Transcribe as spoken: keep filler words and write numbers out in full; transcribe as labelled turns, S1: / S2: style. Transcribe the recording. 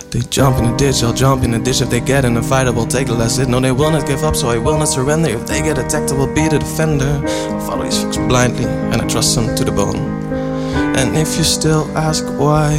S1: They jump in a ditch, I'll jump in a ditch. If they get in a fight, I will take the last hit. No, they will not give up, so I will not surrender. If they get attacked, I will be the defender. I follow these fucks blindly, and I trust them to the bone. And if you still ask why,